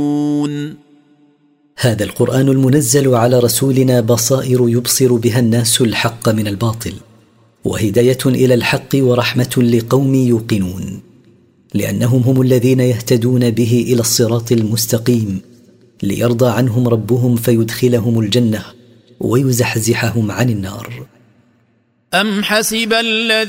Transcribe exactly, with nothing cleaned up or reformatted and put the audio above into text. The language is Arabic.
هذا القرآن المنزل على رسولنا بصائر يبصر بها الناس الحق من الباطل، وهداية إلى الحق ورحمة لقوم يوقنون، لأنهم هم الذين يهتدون به إلى الصراط المستقيم، ليرضى عنهم ربهم فيدخلهم الجنة ويزحزحهم عن النار. أم حسب الذين